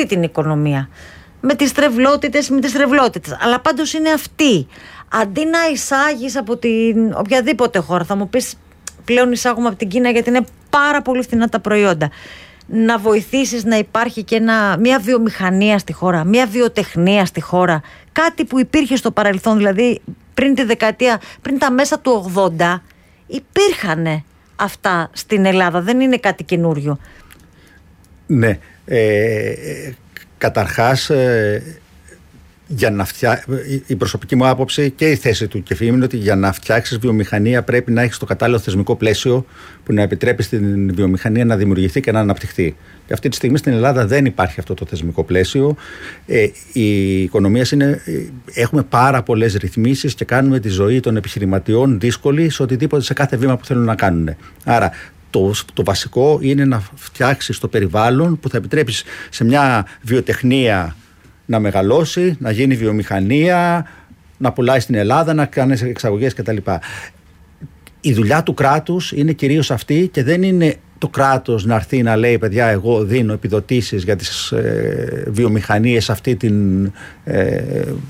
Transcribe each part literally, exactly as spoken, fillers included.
αυτή την οικονομία. Με τις τρευλότητες, με τις τρευλότητες. Αλλά πάντως είναι αυτή. Αντί να εισάγεις από την οποιαδήποτε χώρα, θα μου πεις πλέον εισάγουμε από την Κίνα γιατί είναι πάρα πολύ φθηνά τα προϊόντα. Να βοηθήσεις να υπάρχει και ένα, μια βιομηχανία στη χώρα, μια βιοτεχνία στη χώρα. Κάτι που υπήρχε στο παρελθόν, δηλαδή πριν τη δεκαετία, πριν τα μέσα του ογδόντα, υπήρχαν αυτά στην Ελλάδα. Δεν είναι κάτι καινούριο. Ναι. Ε, καταρχάς, ε, για να φτιά... η προσωπική μου άποψη και η θέση του ΚΕΦΙ είναι ότι για να φτιάξεις βιομηχανία πρέπει να έχεις το κατάλληλο θεσμικό πλαίσιο που να επιτρέπει στην βιομηχανία να δημιουργηθεί και να αναπτυχθεί. Και αυτή τη στιγμή στην Ελλάδα δεν υπάρχει αυτό το θεσμικό πλαίσιο. Ε, η οικονομία είναι, έχουμε πάρα πολλές ρυθμίσεις και κάνουμε τη ζωή των επιχειρηματιών δύσκολη σε οτιδήποτε, σε κάθε βήμα που θέλουν να κάνουν. Άρα Το, το βασικό είναι να φτιάξεις το περιβάλλον που θα επιτρέψεις σε μια βιοτεχνία να μεγαλώσει, να γίνει βιομηχανία, να πουλάει στην Ελλάδα, να κάνει εξαγωγές κτλ. Η δουλειά του κράτους είναι κυρίως αυτή και δεν είναι το κράτος να έρθει να λέει παιδιά εγώ δίνω επιδοτήσεις για τις ε, βιομηχανίες σε, αυτή την, ε,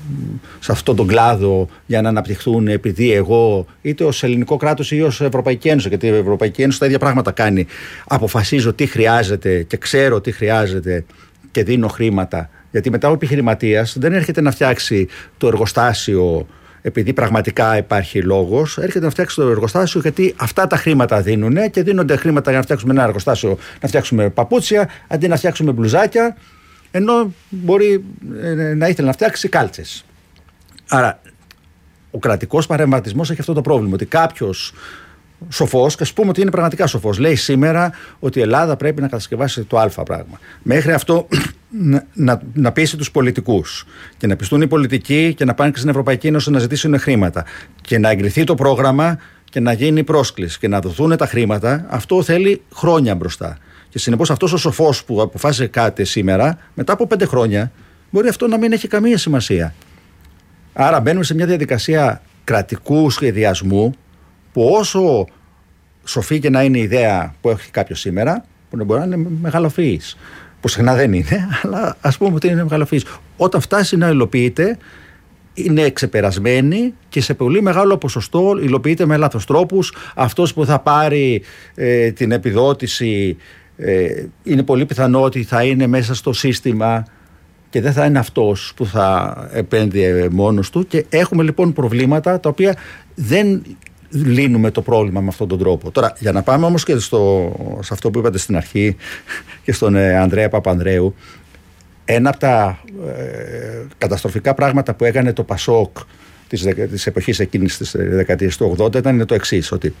σε αυτόν τον κλάδο για να αναπτυχθούν επειδή εγώ είτε ως ελληνικό κράτος ή ως Ευρωπαϊκή Ένωση, γιατί η Ευρωπαϊκή Ένωση τα ίδια πράγματα κάνει. Αποφασίζω τι χρειάζεται και ξέρω τι χρειάζεται και δίνω χρήματα. Γιατί μετά ο επιχειρηματίας δεν έρχεται να φτιάξει το εργοστάσιο επειδή πραγματικά υπάρχει λόγος, έρχεται να φτιάξει το εργοστάσιο γιατί αυτά τα χρήματα δίνουν και δίνονται χρήματα για να φτιάξουμε ένα εργοστάσιο, να φτιάξουμε παπούτσια αντί να φτιάξουμε μπλουζάκια, ενώ μπορεί να ήθελε να φτιάξει κάλτσες. Άρα ο κρατικός παρεμβατισμός έχει αυτό το πρόβλημα, ότι κάποιος σοφός, και ας πούμε ότι είναι πραγματικά σοφός, λέει σήμερα ότι η Ελλάδα πρέπει να κατασκευάσει το α πράγμα. Μέχρι αυτό να, να, να πείσει τους πολιτικούς και να πιστούν οι πολιτικοί και να πάνε και στην Ευρωπαϊκή Ένωση να ζητήσουν χρήματα και να εγκριθεί το πρόγραμμα και να γίνει πρόσκληση και να δοθούν τα χρήματα, αυτό θέλει χρόνια μπροστά. Και συνεπώς αυτός ο σοφός που αποφάσισε κάτι σήμερα, μετά από πέντε χρόνια, μπορεί αυτό να μην έχει καμία σημασία. Άρα μπαίνουμε σε μια διαδικασία κρατικού σχεδιασμού που όσο σοφή και να είναι η ιδέα που έχει κάποιος σήμερα, που μπορεί να είναι μεγαλοφυής, που συχνά δεν είναι, αλλά ας πούμε ότι είναι μεγαλοφυής. Όταν φτάσει να υλοποιείται, είναι ξεπερασμένη και σε πολύ μεγάλο ποσοστό υλοποιείται με λάθος τρόπους. Αυτός που θα πάρει ε, την επιδότηση ε, είναι πολύ πιθανό ότι θα είναι μέσα στο σύστημα και δεν θα είναι αυτός που θα επένδυε μόνος του. Και έχουμε λοιπόν προβλήματα τα οποία δεν λύνουμε το πρόβλημα με αυτόν τον τρόπο. Τώρα, για να πάμε όμως και στο, σε αυτό που είπατε στην αρχή και στον ε, Ανδρέα Παπανδρέου, ένα από τα ε, καταστροφικά πράγματα που έκανε το Πασόκ της, της εποχής εκείνης της δεκαετίας του ογδόντα ήταν το εξής, ότι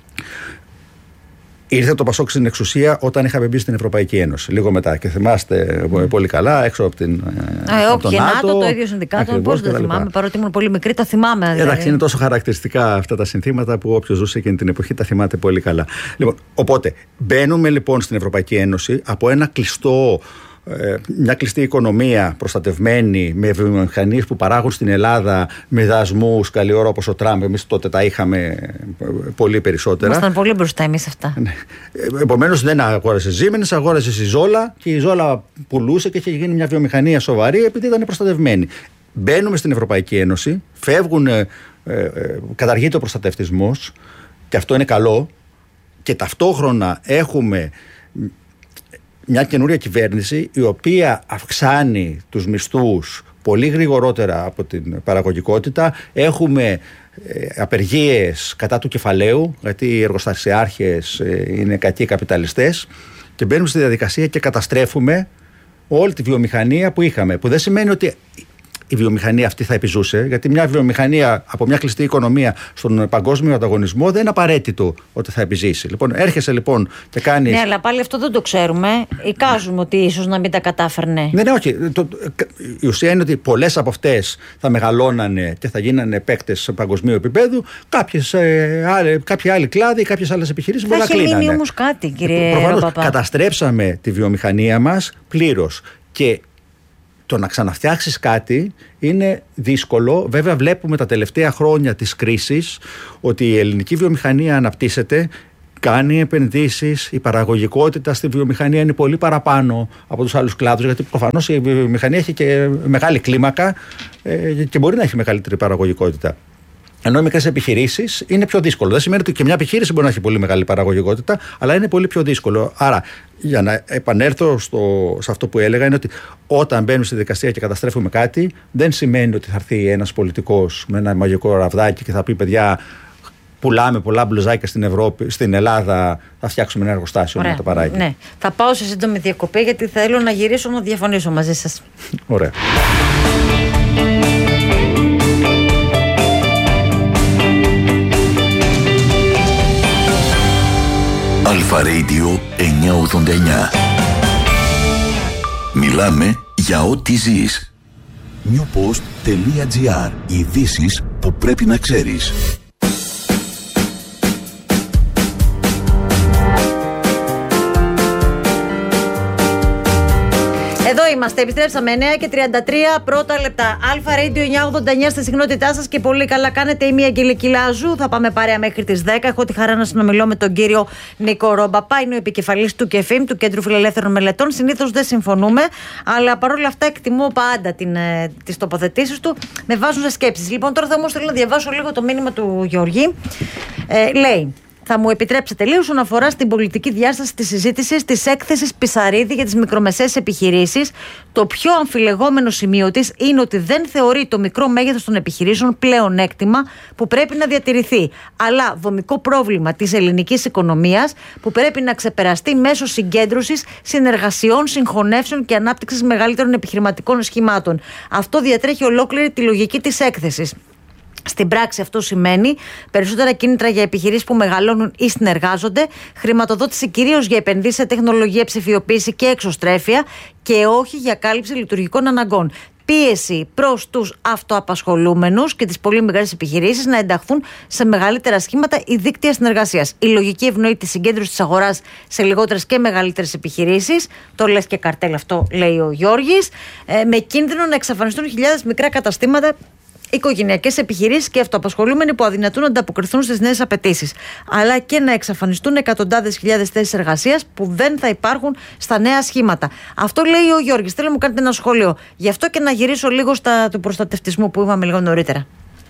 ήρθε το Πασόκ στην εξουσία όταν είχαμε μπει στην Ευρωπαϊκή Ένωση. Λίγο μετά. Και θυμάστε mm. πολύ καλά, έξω από την. Ε, από τον ΝΑΤΟ, το ίδιο συνδικάτο. Πώς δεν θυμάμαι, παρότι ήμουν πολύ μικρή, τα θυμάμαι. Δηλαδή. Εντάξει, είναι τόσο χαρακτηριστικά αυτά τα συνθήματα που όποιος ζούσε εκείνη την εποχή τα θυμάται πολύ καλά. Λοιπόν, οπότε, μπαίνουμε λοιπόν στην Ευρωπαϊκή Ένωση από ένα κλειστό. Μια κλειστή οικονομία προστατευμένη με βιομηχανίες που παράγουν στην Ελλάδα με δασμούς καλή ώρα όπως ο Τραμπ. Εμείς τότε τα είχαμε πολύ περισσότερα. Ήμασταν πολύ μπροστά εμείς αυτά. Επομένως δεν αγόρασε Siemens, αγόρασε η Ζόλα και η Ζόλα πουλούσε και είχε γίνει μια βιομηχανία σοβαρή επειδή ήταν προστατευμένη. Μπαίνουμε στην Ευρωπαϊκή Ένωση, φεύγουν, ε, ε, καταργείται ο προστατευτισμός και αυτό είναι καλό και ταυτόχρονα έχουμε μια καινούρια κυβέρνηση η οποία αυξάνει τους μισθούς πολύ γρηγορότερα από την παραγωγικότητα. Έχουμε ε, απεργίες κατά του κεφαλαίου, γιατί οι εργοστασιάρχες ε, είναι κακοί καπιταλιστές και μπαίνουμε στη διαδικασία και καταστρέφουμε όλη τη βιομηχανία που είχαμε, που δεν σημαίνει ότι η βιομηχανία αυτή θα επιζούσε, γιατί μια βιομηχανία από μια κλειστή οικονομία στον παγκόσμιο ανταγωνισμό δεν είναι απαραίτητο ότι θα επιζήσει. Λοιπόν, έρχεσαι λοιπόν και κάνεις. Ναι, αλλά πάλι αυτό δεν το ξέρουμε. Εικάζουμε ότι ίσως να μην τα κατάφερνε. Ναι, ναι, όχι. Το, η ουσία είναι ότι πολλές από αυτές θα μεγαλώνανε και θα γίνανε παίκτες παγκοσμίου επίπεδου. Κάποιες, ε, άλλοι, κάποιοι άλλοι κλάδοι, κάποιες άλλες επιχειρήσεις μπορεί να κλείνανε. Θα έχει μείνει όμως κάτι, κύριε Παπά. Καταστρέψαμε τη βιομηχανία μας πλήρως. Και το να ξαναφτιάξεις κάτι είναι δύσκολο. Βέβαια βλέπουμε τα τελευταία χρόνια της κρίσης ότι η ελληνική βιομηχανία αναπτύσσεται κάνει επενδύσεις, η παραγωγικότητα στη βιομηχανία είναι πολύ παραπάνω από τους άλλους κλάδους, γιατί προφανώς η βιομηχανία έχει και μεγάλη κλίμακα και μπορεί να έχει μεγαλύτερη παραγωγικότητα. Ενώ οι μικρές επιχειρήσεις είναι πιο δύσκολο. Δεν σημαίνει ότι και μια επιχείρηση μπορεί να έχει πολύ μεγάλη παραγωγικότητα, αλλά είναι πολύ πιο δύσκολο. Άρα, για να επανέλθω στο, σε αυτό που έλεγα, είναι ότι όταν μπαίνουμε στη δικασία και καταστρέφουμε κάτι, δεν σημαίνει ότι θα έρθει ένας πολιτικός με ένα μαγικό ραβδάκι και θα πει: παιδιά, πουλάμε πολλά μπλουζάκια στην Ευρώπη, στην Ελλάδα, θα φτιάξουμε ένα εργοστάσιο να το παράγει. Ναι. Θα πάω σε σύντομη διακοπή, γιατί θέλω να γυρίσω να διαφωνήσω μαζί σας. Ωραία. Αλφα Radio εννιακόσια ογδόντα εννιά. Μιλάμε για ό,τι ζεις. newpost.gr. Ειδήσεις που πρέπει να ξέρεις. Εδώ είμαστε, επιστρέψαμε εννιά και τριάντα τρία πρώτα λεπτά. Αλφα Radio εννιακόσια ογδόντα εννιά στη συχνότητά σας και πολύ καλά κάνετε. Είμαι η Αγγελική Λάζου. Θα πάμε παρέα μέχρι τις δέκα. Έχω τη χαρά να συνομιλώ με τον κύριο Νίκο Ρομπαπά. Είναι ο επικεφαλής του ΚΕΦΙΜ, του Κέντρου Φιλελεύθερων Μελετών. Συνήθως δεν συμφωνούμε, αλλά παρόλα αυτά εκτιμώ πάντα ε, τις τοποθετήσεις του. Με βάζουν σε σκέψεις. Λοιπόν, τώρα θα όμως θέλω να διαβάσω λίγο το μήνυμα του Γιώργη. Ε, λέει. Θα μου επιτρέψετε λίγο όσον αφορά στην πολιτική διάσταση της συζήτησης της έκθεσης Πισαρίδη για τις μικρομεσαίες επιχειρήσεις. Το πιο αμφιλεγόμενο σημείο της είναι ότι δεν θεωρεί το μικρό μέγεθος των επιχειρήσεων πλέον έκτημα που πρέπει να διατηρηθεί, αλλά δομικό πρόβλημα της ελληνικής οικονομίας που πρέπει να ξεπεραστεί μέσω συγκέντρωσης, συνεργασιών, συγχωνεύσεων και ανάπτυξης μεγαλύτερων επιχειρηματικών σχημάτων. Αυτό διατρέχει ολόκληρη τη λογική της έκθεσης. Στην πράξη αυτό σημαίνει περισσότερα κίνητρα για επιχειρήσεις που μεγαλώνουν ή συνεργάζονται, χρηματοδότηση κυρίως για επενδύσεις σε τεχνολογία, ψηφιοποίηση και εξωστρέφεια και όχι για κάλυψη λειτουργικών αναγκών. Πίεση προς τους αυτοαπασχολούμενους και τις πολύ μεγάλες επιχειρήσεις να ενταχθούν σε μεγαλύτερα σχήματα ή δίκτυα συνεργασίας. Η λογική ευνοεί τη συγκέντρωση της αγοράς σε λιγότερες και μεγαλύτερες επιχειρήσεις. Το λες και καρτέλ αυτό, λέει ο Γιώργης. Ε, με κίνδυνο να εξαφανιστούν χιλιάδες μικρά καταστήματα, οικογενειακές επιχειρήσεις και αυτοαπασχολούμενοι που αδυνατούν να ανταποκριθούν στις νέες απαιτήσεις. Αλλά και να εξαφανιστούν εκατοντάδες χιλιάδες θέσεις εργασίας που δεν θα υπάρχουν στα νέα σχήματα. Αυτό λέει ο Γιώργης. Θέλω να μου κάνετε ένα σχόλιο. Γι' αυτό και να γυρίσω λίγο στα του προστατευτισμού που είπαμε λίγο νωρίτερα.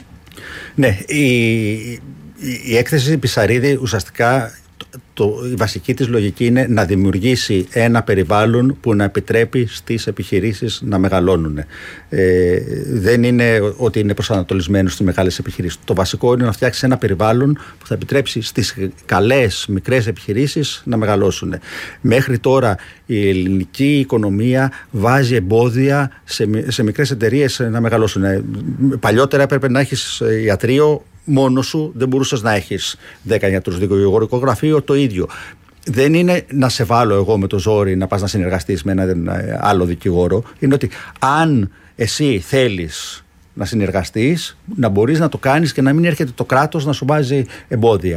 Ναι, η, η, η έκθεση Πισαρίδη ουσιαστικά. Το, η βασική της λογική είναι να δημιουργήσει ένα περιβάλλον που να επιτρέπει στις επιχειρήσεις να μεγαλώνουν. Ε, δεν είναι ότι είναι προσανατολισμένο στις μεγάλες επιχειρήσεις. Το βασικό είναι να φτιάξει ένα περιβάλλον που θα επιτρέψει στις καλές μικρές επιχειρήσεις να μεγαλώσουν. Μέχρι τώρα η ελληνική οικονομία βάζει εμπόδια σε, σε μικρές εταιρείες να μεγαλώσουν. Παλιότερα έπρεπε να έχεις ιατρείο μόνος σου, δεν μπορούσες να έχεις δέκα γιατρούς, δικηγορικό γραφείο, το ίδιο. Δεν είναι να σε βάλω εγώ με το ζόρι να πας να συνεργαστείς με έναν άλλο δικηγόρο. Είναι ότι αν εσύ θέλεις να συνεργαστείς, να μπορείς να το κάνεις και να μην έρχεται το κράτος να σου βάζει εμπόδια.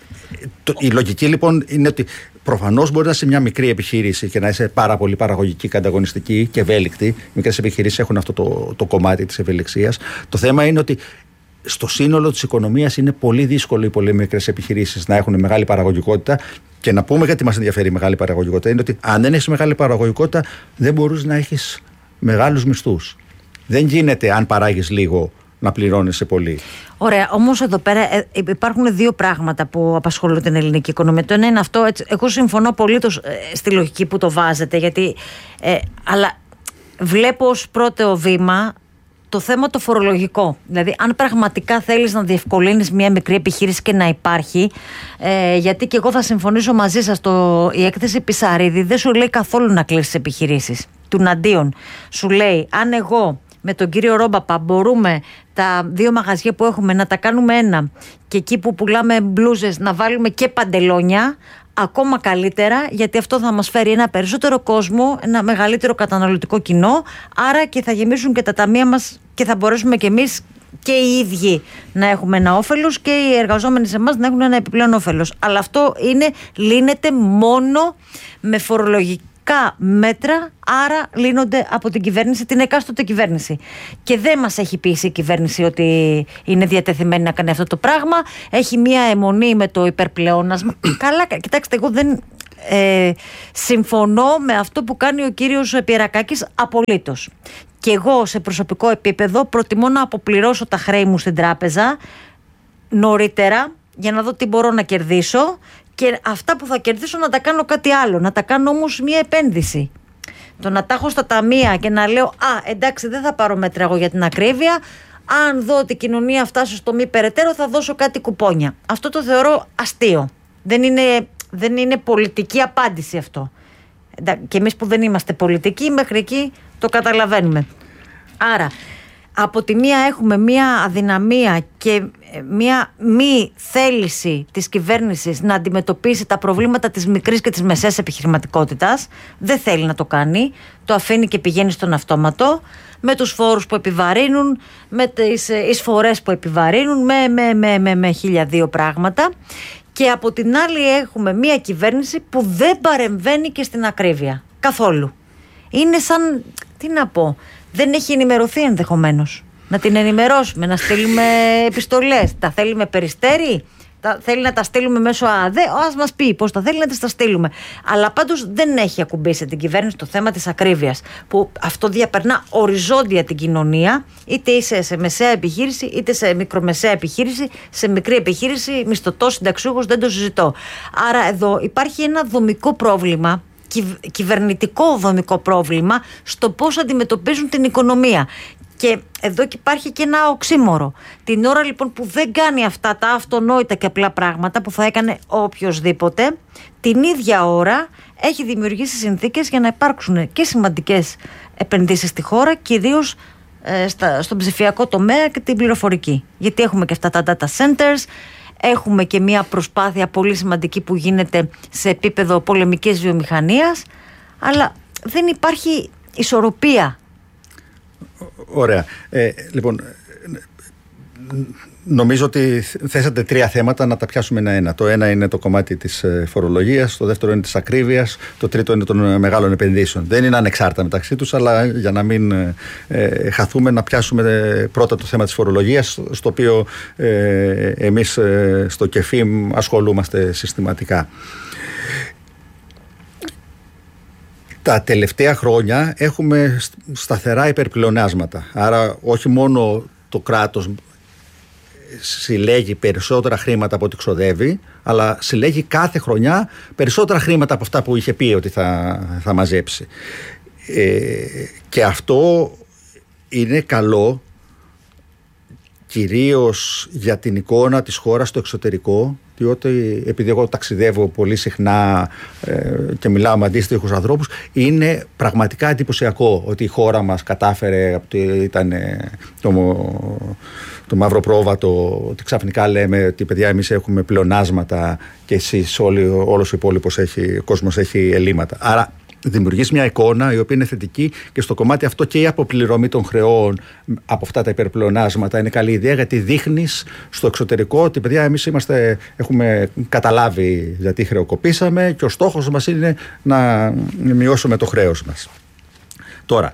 Η λογική λοιπόν είναι ότι προφανώς μπορεί να είσαι μια μικρή επιχείρηση και να είσαι πάρα πολύ παραγωγική, ανταγωνιστική και ευέλικτη. Οι μικρές επιχειρήσεις έχουν αυτό το, το κομμάτι της ευελιξίας. Το θέμα είναι ότι στο σύνολο της οικονομίας είναι πολύ δύσκολο οι πολύ μικρές επιχειρήσεις να έχουν μεγάλη παραγωγικότητα. Και να πούμε γιατί μας ενδιαφέρει η μεγάλη παραγωγικότητα, είναι ότι αν δεν έχεις μεγάλη παραγωγικότητα, δεν μπορείς να έχεις μεγάλους μισθούς. Δεν γίνεται, αν παράγεις λίγο, να πληρώνεσαι πολύ. Ωραία, όμως εδώ πέρα ε, υπάρχουν δύο πράγματα που απασχολούν την ελληνική οικονομία. Το ένα είναι αυτό, έτσι, εγώ συμφωνώ πολύ το, ε, στη λογική που το βάζετε, γιατί, ε, αλλά βλέπω ως πρώτο βήμα το θέμα το φορολογικό. Δηλαδή, αν πραγματικά θέλεις να διευκολύνεις μια μικρή επιχείρηση και να υπάρχει, ε, γιατί και εγώ θα συμφωνήσω μαζί σας, το, η έκθεση Πισαρίδη δεν σου λέει καθόλου να κλείσεις επιχειρήσεις. Τουναντίον, σου λέει, αν εγώ με τον κύριο Ρομπαπά μπορούμε τα δύο μαγαζιά που έχουμε να τα κάνουμε ένα και εκεί που πουλάμε μπλούζες να βάλουμε και παντελόνια, ακόμα καλύτερα, γιατί αυτό θα μας φέρει ένα περισσότερο κόσμο, ένα μεγαλύτερο καταναλωτικό κοινό, άρα και θα γεμίσουν και τα ταμεία μας και θα μπορέσουμε και εμείς και οι ίδιοι να έχουμε ένα όφελος και οι εργαζόμενοι σε εμάς να έχουν ένα επιπλέον όφελος. Αλλά αυτό είναι, λύνεται μόνο με φορολογική κυβερνητικά μέτρα, άρα λύνονται από την κυβέρνηση, την εκάστοτε κυβέρνηση. Και δεν μας έχει πείσει η κυβέρνηση ότι είναι διατεθειμένη να κάνει αυτό το πράγμα. Έχει μία αιμονή με το υπερπλεόνασμα. Καλά, κοιτάξτε, εγώ δεν ε, συμφωνώ με αυτό που κάνει ο κύριος Πιερακάκης απολύτως. Και εγώ σε προσωπικό επίπεδο προτιμώ να αποπληρώσω τα χρέη μου στην τράπεζα νωρίτερα για να δω τι μπορώ να κερδίσω και αυτά που θα κερδίσω να τα κάνω κάτι άλλο, να τα κάνω όμως μια επένδυση. Το να τα έχω στα ταμεία και να λέω «Α, εντάξει, δεν θα πάρω μέτρα εγώ για την ακρίβεια, αν δω ότι η κοινωνία φτάσει στο μη περαιτέρω θα δώσω κάτι κουπόνια». Αυτό το θεωρώ αστείο. Δεν είναι, δεν είναι πολιτική απάντηση αυτό. Και εμείς που δεν είμαστε πολιτικοί, μέχρι εκεί το καταλαβαίνουμε. Άρα, από τη μία έχουμε μία αδυναμία και μία μη θέληση της κυβέρνησης να αντιμετωπίσει τα προβλήματα της μικρής και της μεσαίας επιχειρηματικότητας. Δεν θέλει να το κάνει, το αφήνει και πηγαίνει στον αυτόματο, με τους φόρους που επιβαρύνουν, με τις εισφορές που επιβαρύνουν, με, με, με, με, με χίλια δύο πράγματα. Και από την άλλη έχουμε μία κυβέρνηση που δεν παρεμβαίνει και στην ακρίβεια καθόλου. Είναι σαν, τι να πω, δεν έχει ενημερωθεί ενδεχομένως. Να την ενημερώσουμε, να στείλουμε επιστολές. Τα θέλει με περιστέρι, τα θέλει να τα στείλουμε μέσω ΑΔΕ. Ας μας πει πώς τα θέλει να τις τα στείλουμε. Αλλά πάντως δεν έχει ακουμπήσει την κυβέρνηση το θέμα της ακρίβειας. Που αυτό διαπερνά οριζόντια την κοινωνία, είτε είσαι σε μεσαία επιχείρηση, είτε σε μικρομεσαία επιχείρηση, σε μικρή επιχείρηση, μισθωτός, συνταξιούχος, δεν το συζητώ. Άρα εδώ υπάρχει ένα δομικό πρόβλημα, κυβερνητικό δομικό πρόβλημα στο πώς αντιμετωπίζουν την οικονομία. Και εδώ και υπάρχει και ένα οξύμορο. Την ώρα λοιπόν που δεν κάνει αυτά τα αυτονόητα και απλά πράγματα που θα έκανε οποιοσδήποτε, την ίδια ώρα έχει δημιουργήσει συνθήκες για να υπάρξουν και σημαντικές επενδύσεις στη χώρα, κυρίως ε, στα, στον ψηφιακό τομέα και την πληροφορική. Γιατί έχουμε και αυτά τα data centers, έχουμε και μια προσπάθεια πολύ σημαντική που γίνεται σε επίπεδο πολεμικής βιομηχανίας, αλλά δεν υπάρχει ισορροπία. Ωραία. Ε, λοιπόν, νομίζω ότι θέσατε τρία θέματα, να τα πιάσουμε ένα-ένα. Το ένα είναι το κομμάτι της φορολογίας, το δεύτερο είναι της ακρίβειας, το τρίτο είναι των μεγάλων επενδύσεων. Δεν είναι ανεξάρτητα μεταξύ τους, αλλά για να μην ε, χαθούμε, να πιάσουμε πρώτα το θέμα της φορολογίας, στο οποίο ε, εμείς ε, στο ΚΕΦΙΜ ασχολούμαστε συστηματικά. Τα τελευταία χρόνια έχουμε σταθερά υπερπλεονάσματα. Άρα όχι μόνο το κράτος συλλέγει περισσότερα χρήματα από ό,τι ξοδεύει, αλλά συλλέγει κάθε χρονιά περισσότερα χρήματα από αυτά που είχε πει ότι θα, θα μαζέψει. Ε, και αυτό είναι καλό κυρίως για την εικόνα της χώρας στο εξωτερικό, διότι επειδή εγώ ταξιδεύω πολύ συχνά ε, και μιλάω με αντίστοιχους ανθρώπους, είναι πραγματικά εντυπωσιακό ότι η χώρα μας κατάφερε, ότι ήταν ε, το, το μαύρο πρόβατο, ότι ξαφνικά λέμε ότι παιδιά εμείς έχουμε πλεονάσματα και εσείς όλοι, όλος ο υπόλοιπος έχει, ο κόσμος έχει ελλείμματα. Άρα δημιουργείς μια εικόνα η οποία είναι θετική και στο κομμάτι αυτό και η αποπληρωμή των χρεών από αυτά τα υπερπλεονάσματα είναι καλή ιδέα, γιατί δείχνεις στο εξωτερικό ότι παιδιά εμείς είμαστε, έχουμε καταλάβει γιατί χρεοκοπήσαμε και ο στόχος μας είναι να μειώσουμε το χρέος μας. Τώρα,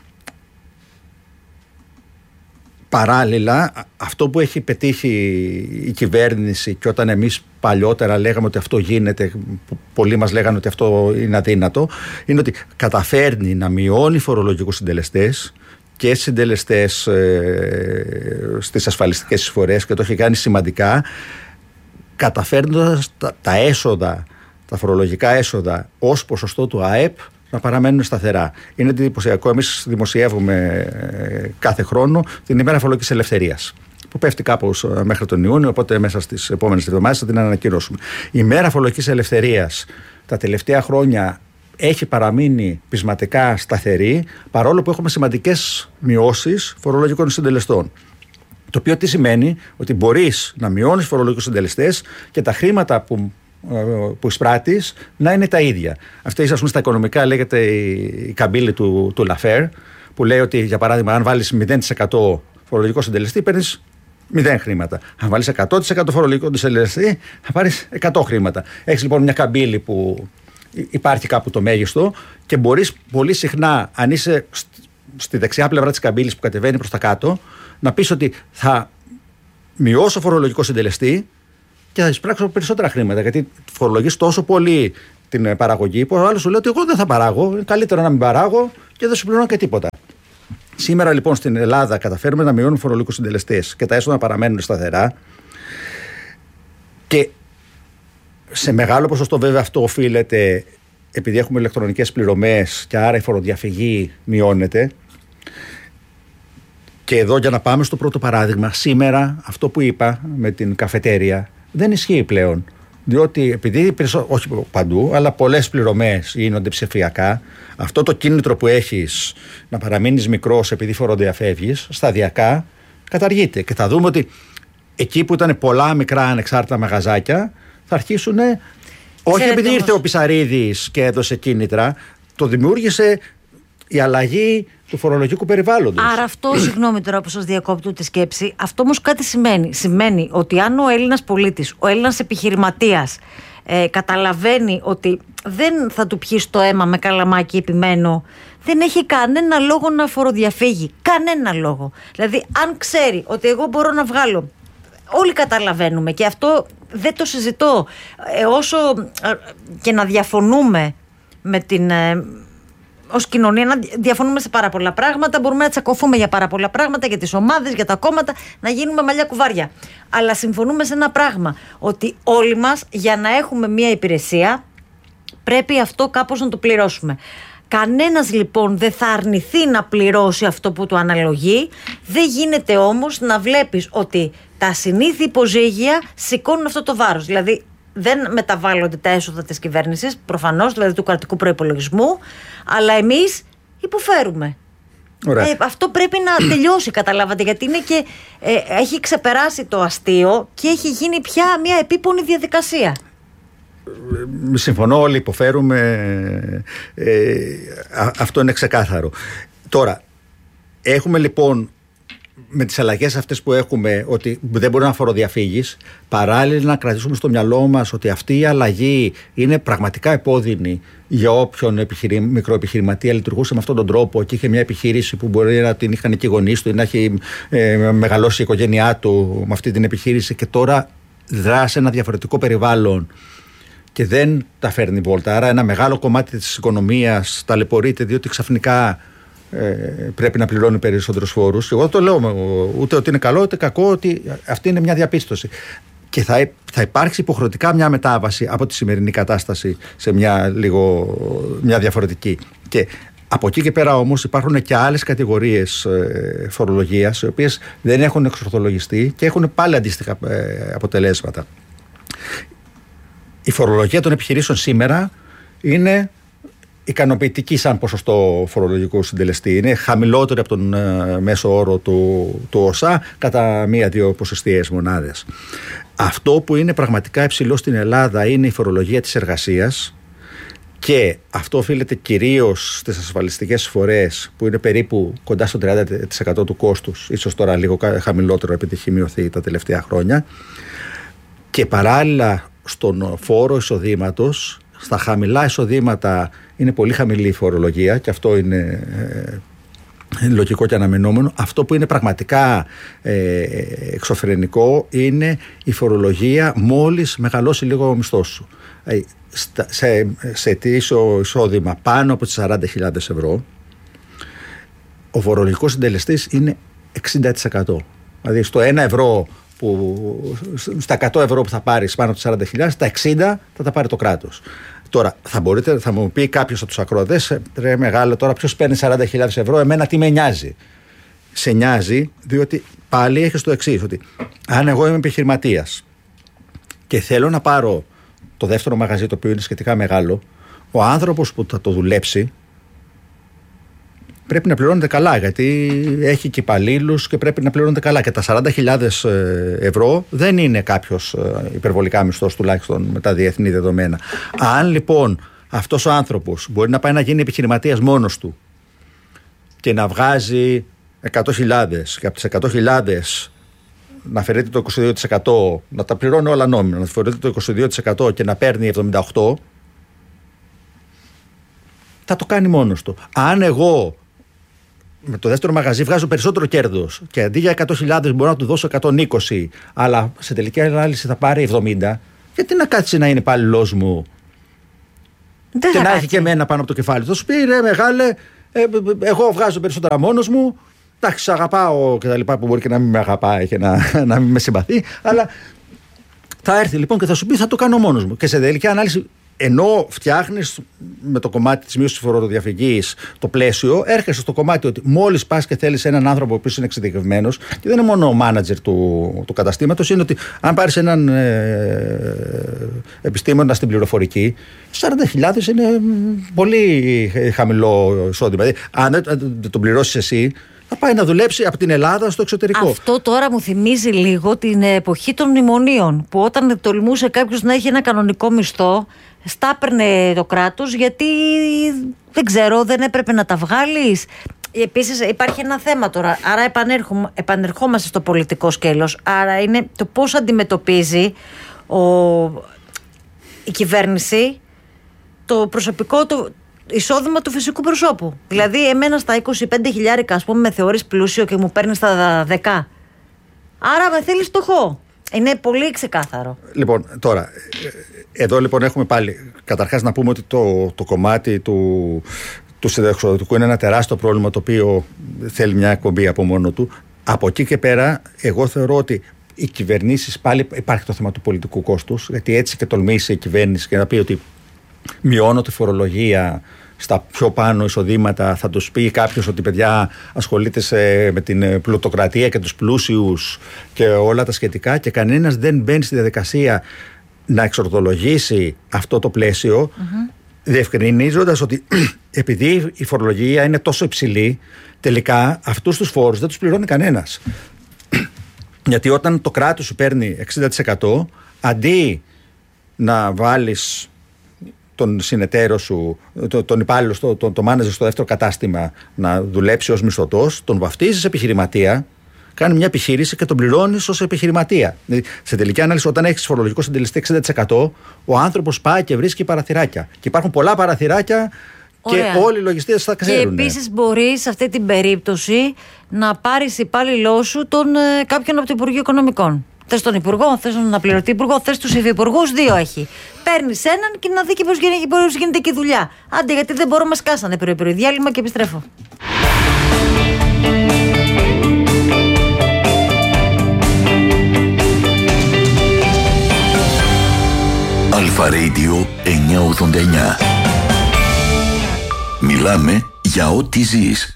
παράλληλα, αυτό που έχει πετύχει η κυβέρνηση, και όταν εμείς παλιότερα λέγαμε ότι αυτό γίνεται, πολλοί μας λέγανε ότι αυτό είναι αδύνατο, είναι ότι καταφέρνει να μειώνει φορολογικούς συντελεστές και συντελεστές ε, στις ασφαλιστικές εισφορές, και το έχει κάνει σημαντικά, καταφέρνοντας τα, τα έσοδα, τα φορολογικά έσοδα ως ποσοστό του ΑΕΠ να παραμένουν σταθερά. Είναι εντυπωσιακό. Εμείς δημοσιεύουμε ε, κάθε χρόνο την ημέρα φορολογικής ελευθερίας, που πέφτει κάπως μέχρι τον Ιούνιο, οπότε μέσα στις επόμενες εβδομάδες θα την ανακοινώσουμε. Η ημέρα φορολογικής ελευθερίας τα τελευταία χρόνια έχει παραμείνει πεισματικά σταθερή, παρόλο που έχουμε σημαντικές μειώσεις φορολογικών συντελεστών. Το οποίο τι σημαίνει? Ότι μπορείς να μειώνεις φορολογικούς συντελεστές και τα χρήματα που που εισπράττεις να είναι τα ίδια. Αυτή, ας πούμε, στα οικονομικά λέγεται η καμπύλη του, του Λαφέρ, που λέει ότι, για παράδειγμα, αν βάλεις μηδέν τοις εκατό φορολογικό συντελεστή, παίρνεις μηδέν χρήματα. Αν βάλεις εκατό τοις εκατό φορολογικό συντελεστή, θα πάρεις εκατό χρήματα. Έχεις λοιπόν μια καμπύλη που υπάρχει κάπου το μέγιστο και μπορείς πολύ συχνά, αν είσαι στη δεξιά πλευρά της καμπύλης που κατεβαίνει προς τα κάτω, να πεις ότι θα μειώσω φορολογικό συντελεστή και θα εισπράξω περισσότερα χρήματα. Γιατί φορολογείς τόσο πολύ την παραγωγή που ο άλλος σου λέει ότι εγώ δεν θα παράγω. Είναι καλύτερο να μην παράγω και δεν σου πληρώνω και τίποτα. Σήμερα λοιπόν στην Ελλάδα καταφέρουμε να μειώνουμε φορολογικούς συντελεστές και τα έσοδα να παραμένουν σταθερά. Και σε μεγάλο ποσοστό βέβαια αυτό οφείλεται επειδή έχουμε ηλεκτρονικές πληρωμές και άρα η φοροδιαφυγή μειώνεται. Και εδώ για να πάμε στο πρώτο παράδειγμα, σήμερα αυτό που είπα με την καφετέρια δεν ισχύει πλέον. Διότι επειδή, όχι παντού, αλλά πολλές πληρωμές γίνονται ψηφιακά, αυτό το κίνητρο που έχεις να παραμείνεις μικρός επειδή φοροδιαφεύγεις, σταδιακά καταργείται. Και θα δούμε ότι εκεί που ήταν πολλά μικρά ανεξάρτητα μαγαζάκια, θα αρχίσουν, όχι επειδή όμως ήρθε ο Πισαρίδης και έδωσε κίνητρα, το δημιούργησε η αλλαγή του φορολογικού περιβάλλοντος. Άρα αυτό, συγγνώμη τώρα που σας διακόπτω τη σκέψη, αυτό όμως κάτι σημαίνει. Σημαίνει ότι αν ο Έλληνας πολίτης, ο Έλληνας επιχειρηματίας ε, καταλαβαίνει ότι δεν θα του πιει το αίμα με καλαμάκι επιμένω, δεν έχει κανένα λόγο να φοροδιαφύγει. Κανένα λόγο. Δηλαδή αν ξέρει ότι εγώ μπορώ να βγάλω, όλοι καταλαβαίνουμε και αυτό δεν το συζητώ, ε, όσο ε, και να διαφωνούμε με την... Ε, ως κοινωνία, να διαφωνούμε σε πάρα πολλά πράγματα, μπορούμε να τσακωθούμε για πάρα πολλά πράγματα, για τις ομάδες, για τα κόμματα, να γίνουμε μαλλιά κουβάρια. Αλλά συμφωνούμε σε ένα πράγμα, ότι όλοι μας για να έχουμε μια υπηρεσία πρέπει αυτό κάπως να το πληρώσουμε. Κανένας λοιπόν δεν θα αρνηθεί να πληρώσει αυτό που του αναλογεί. Δεν γίνεται όμως να βλέπεις ότι τα συνήθη υποζύγια σηκώνουν αυτό το βάρος. Δηλαδή δεν μεταβάλλονται τα έσοδα της κυβέρνησης, προφανώς, δηλαδή του κρατικού προϋπολογισμού, αλλά εμείς υποφέρουμε. Ε, αυτό πρέπει να τελειώσει, καταλάβατε, γιατί είναι και, ε, έχει ξεπεράσει το αστείο και έχει γίνει πια μια επίπονη διαδικασία. Συμφωνώ, όλοι υποφέρουμε, ε, α, αυτό είναι ξεκάθαρο. Τώρα, έχουμε λοιπόν με τις αλλαγές αυτές που έχουμε, ότι δεν μπορεί να φοροδιαφύγεις, παράλληλα να κρατήσουμε στο μυαλό μας ότι αυτή η αλλαγή είναι πραγματικά επώδυνη για όποιον επιχειρη... μικροεπιχειρηματία λειτουργούσε με αυτόν τον τρόπο και είχε μια επιχείρηση που μπορεί να την είχαν και οι γονείς του ή να έχει ε, μεγαλώσει η οικογένειά του με αυτή την επιχείρηση και τώρα δρά σε ένα διαφορετικό περιβάλλον και δεν τα φέρνει βόλτα. Άρα ένα μεγάλο κομμάτι της οικονομίας ταλαιπωρείται διότι ξαφνικά Ε, πρέπει να πληρώνει περισσότερους φόρους. Εγώ το λέω ούτε ότι είναι καλό ούτε κακό, ότι αυτή είναι μια διαπίστωση. Και θα, θα υπάρξει υποχρεωτικά μια μετάβαση από τη σημερινή κατάσταση σε μια, λίγο, μια διαφορετική. Και από εκεί και πέρα όμως υπάρχουν και άλλες κατηγορίες ε, φορολογίας οι οποίες δεν έχουν εξορθολογιστεί και έχουν πάλι αντίστοιχα ε, αποτελέσματα. Η φορολογία των επιχειρήσεων σήμερα είναι ικανοποιητική σαν ποσοστό φορολογικού συντελεστή. Είναι χαμηλότερη από τον ε, μέσο όρο του, του ΟΣΑ κατά μία-δύο ποσοστιαίες μονάδες. Αυτό που είναι πραγματικά υψηλό στην Ελλάδα είναι η φορολογία της εργασίας και αυτό οφείλεται κυρίως στις ασφαλιστικές εισφορές που είναι περίπου κοντά στο τριάντα τοις εκατό του κόστους, ίσως τώρα λίγο χαμηλότερο επειδή έχει μειωθεί τα τελευταία χρόνια, και παράλληλα στον φόρο εισοδήματος. Στα χαμηλά εισοδήματα είναι πολύ χαμηλή η φορολογία και αυτό είναι ε, λογικό και αναμενόμενο. Αυτό που είναι πραγματικά ε, εξωφρενικό είναι η φορολογία μόλις μεγαλώσει λίγο ο μισθός σου. Ε, σε, σε ετήσιο εισόδημα πάνω από τις σαράντα χιλιάδες ευρώ ο φορολογικός συντελεστής είναι εξήντα τοις εκατό. Δηλαδή στο ένα ευρώ που, στα εκατό ευρώ που θα πάρεις πάνω από τις σαράντα χιλιάδες, τα εξήντα θα τα πάρει το κράτος. Τώρα, θα, μπορείτε, θα μου πει κάποιος από τους ακροατές, ρε μεγάλο, τώρα ποιος παίρνει σαράντα χιλιάδες ευρώ, εμένα τι με νοιάζει. Σε νοιάζει, διότι πάλι έχεις το εξής, ότι αν εγώ είμαι επιχειρηματίας και θέλω να πάρω το δεύτερο μαγαζί, το οποίο είναι σχετικά μεγάλο, ο άνθρωπος που θα το δουλέψει πρέπει να πληρώνεται καλά, γιατί έχει και υπαλλήλους και πρέπει να πληρώνεται καλά. Και τα σαράντα χιλιάδες ευρώ δεν είναι κάποιος υπερβολικά μισθός, τουλάχιστον με τα διεθνή δεδομένα. Αν λοιπόν αυτός ο άνθρωπος μπορεί να πάει να γίνει επιχειρηματίας μόνος του και να βγάζει εκατό χιλιάδες και από τις εκατό χιλιάδες να αφαιρείται το είκοσι δύο τοις εκατό, να τα πληρώνει όλα νόμιμα, να αφαιρείται το είκοσι δύο τοις εκατό και να παίρνει εβδομήντα οκτώ τοις εκατό, θα το κάνει μόνος του. Αν εγώ με το δεύτερο μαγαζί βγάζω περισσότερο κέρδος και αντί για εκατό χιλιάδες μπορώ να του δώσω εκατόν είκοσι, αλλά σε τελική ανάλυση θα πάρει εβδομήντα, γιατί να κάτσει να είναι υπάλληλός μου δεν και να κάτσει. έχει και εμένα πάνω από το κεφάλι. Θα σου πει, ρε μεγάλε, ε, εγώ βγάζω περισσότερα μόνος μου. Εντάξει, σε αγαπάω και τα λοιπά, που μπορεί και να μην με αγαπάει και να, να μην με συμπαθεί, αλλά θα έρθει λοιπόν και θα σου πει, θα το κάνω μόνος μου. Και σε τελική ανάλυση, ενώ φτιάχνεις με το κομμάτι της μείωσης της φοροδιαφυγής το πλαίσιο, έρχεσαι στο κομμάτι ότι μόλις πας και θέλεις έναν άνθρωπο που είναι εξειδικευμένος, και δεν είναι μόνο ο μάνατζερ του, του καταστήματος, είναι ότι αν πάρεις έναν ε, επιστήμονα στην πληροφορική, σαράντα χιλιάδες είναι πολύ χαμηλό εισόδημα. Δηλαδή, αν δεν τον πληρώσεις εσύ, θα πάει να δουλέψει από την Ελλάδα στο εξωτερικό. Αυτό τώρα μου θυμίζει λίγο την εποχή των μνημονίων, που όταν τολμούσε κάποιος να έχει ένα κανονικό μισθό, στάπαιρνε το κράτος, γιατί δεν ξέρω, δεν έπρεπε να τα βγάλεις. Επίσης υπάρχει ένα θέμα τώρα, άρα επανερχόμαστε στο πολιτικό σκέλος, άρα είναι το πώς αντιμετωπίζει ο, η κυβέρνηση το προσωπικό, το εισόδημα του φυσικού προσώπου. Δηλαδή, εμένα στα είκοσι πέντε χιλιάρικα, ας πούμε, με θεωρείς πλούσιο και μου παίρνεις τα δέκα. Άρα με θέλεις φτωχό. Είναι πολύ ξεκάθαρο. Λοιπόν, τώρα, εδώ λοιπόν έχουμε πάλι, καταρχάς να πούμε ότι το, το κομμάτι του, του συνταξιοδοτικού είναι ένα τεράστιο πρόβλημα, το οποίο θέλει μια εκπομπή από μόνο του. Από εκεί και πέρα, εγώ θεωρώ ότι οι κυβερνήσεις, πάλι υπάρχει το θέμα του πολιτικού κόστους, γιατί έτσι και τολμήσει η κυβέρνηση και να πει ότι μειώνω τη φορολογία στα πιο πάνω εισοδήματα, θα τους πει κάποιος ότι παιδιά ασχολείται σε, με την πλουτοκρατία και τους πλούσιους και όλα τα σχετικά, και κανένας δεν μπαίνει στη διαδικασία να εξορθολογήσει αυτό το πλαίσιο, mm-hmm. διευκρινίζοντας ότι επειδή η φορολογία είναι τόσο υψηλή, τελικά αυτούς τους φόρους δεν τους πληρώνει κανένας. Γιατί όταν το κράτος σου παίρνει εξήντα τοις εκατό, αντί να βάλεις τον συνεταίρο σου, τον υπάλληλο, το, το, το μάναζερ στο δεύτερο κατάστημα να δουλέψει ως μισθωτός, τον βαφτίζεις επιχειρηματία, κάνει μια επιχείρηση και τον πληρώνεις ως επιχειρηματία. Δηλαδή, σε τελική ανάλυση, όταν έχεις φορολογικό συντελεστή εξήντα τοις εκατό, ο άνθρωπος πάει και βρίσκει παραθυράκια. Και υπάρχουν πολλά παραθυράκια. Ωραία. Και όλοι οι λογιστές θα ξέρουν. Και επίσης μπορείς σε αυτή την περίπτωση να πάρεις υπάλληλό σου τον, ε, κάποιον από το Υπουργείο Οικονομικών. Θες τον Υπουργό, θες τον αναπληρωτή Υπουργό, θες τους υφυπουργούς, δύο έχει. Παίρνεις έναν και να δει και πώς γίνεται, πώς γίνεται και η δουλειά. Άντε, γιατί δεν μπορώ, μας κάσανε πρωί-πρωί. Διάλειμμα και επιστρέφω. Αλφα Radio εννιακόσια ογδόντα εννιά. Μιλάμε για ό,τι ζεις.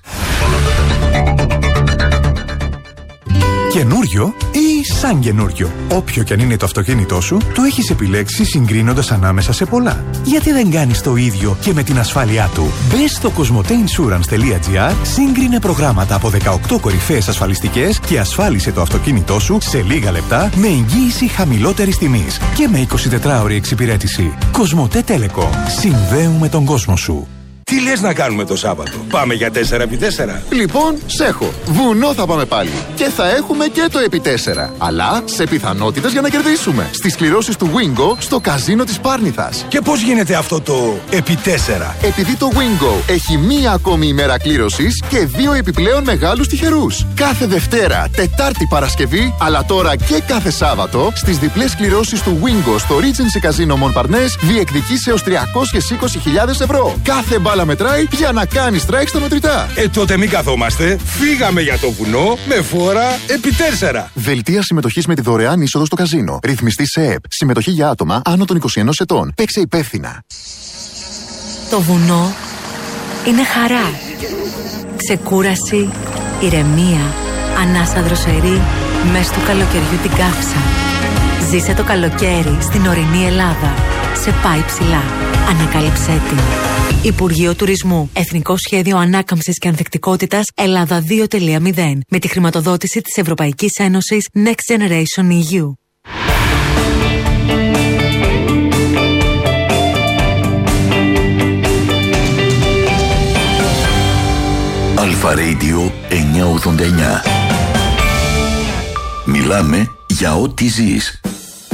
Καινούριο ή σαν καινούριο. Όποιο κι αν είναι το αυτοκίνητό σου, το έχεις επιλέξει συγκρίνοντας ανάμεσα σε πολλά. Γιατί δεν κάνεις το ίδιο και με την ασφάλειά του? Μπες στο κοσμοτέινσουρανς τελεία τζι άρ, σύγκρινε προγράμματα από δεκαοκτώ κορυφαίες ασφαλιστικές και ασφάλισε το αυτοκίνητό σου σε λίγα λεπτά με εγγύηση χαμηλότερης τιμής και με εικοσιτετράωρη εξυπηρέτηση. Κοσμοτέ Telecom. Συνδέουμε τον κόσμο σου. Τι λες να κάνουμε το Σάββατο? Πάμε για τέσσερα επί τέσσερα. Λοιπόν, σ' έχω. Βουνό θα πάμε πάλι. Και θα έχουμε και το επί τέσσερα. Αλλά σε πιθανότητες για να κερδίσουμε. Στις κληρώσεις του Wingo στο καζίνο της Πάρνηθας. Και πώς γίνεται αυτό το επί τέσσερα? Επειδή το Wingo έχει μία ακόμη ημέρα κλήρωσης και δύο επιπλέον μεγάλους τυχερούς. Κάθε Δευτέρα, Τετάρτη, Παρασκευή, αλλά τώρα και κάθε Σάββατο, στις διπλές κληρώσεις του Wingo στο Regency Casino Montparnasse διεκδικείς έως τριακόσιες είκοσι χιλιάδες ευρώ. Κάθε μπάλα μετράει για να κάνει strike στα μετρητά. Ε, τότε μην καθόμαστε. Φύγαμε για το βουνό με φόρα επί τέσσερα. Δελτία συμμετοχής με τη δωρεάν είσοδο στο καζίνο. Ρυθμιστή σε ΕΕΠ. Συμμετοχή για άτομα άνω των είκοσι ενός ετών. Παίξε υπεύθυνα. Το βουνό είναι χαρά. Ξεκούραση, ηρεμία, ανάσα δροσερή, μες του καλοκαιριού την καύσα. Ζήσε το καλοκαίρι στην ορεινή Ελλάδα. Σε πάει ψηλά. Ανακάλυψέ την. Υπουργείο Τουρισμού. Εθνικό Σχέδιο Ανάκαμψης και Ανθεκτικότητας Ελλάδα δύο τελεία μηδέν. Με τη χρηματοδότηση της Ευρωπαϊκής Ένωσης Next Generation ι γιου. Αλφα Radio εννιακόσια ογδόντα εννιά. Μιλάμε για ό,τι ζεις.